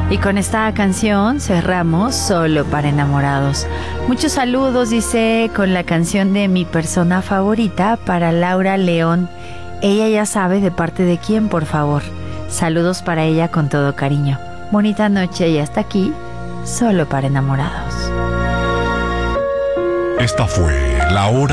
Y con esta canción cerramos Solo para Enamorados. Muchos saludos, dice, con la canción de mi persona favorita para Laura León. Ella ya sabe de parte de quién, por favor. Saludos para ella con todo cariño. Bonita noche y hasta aquí, Solo para Enamorados. Esta fue la hora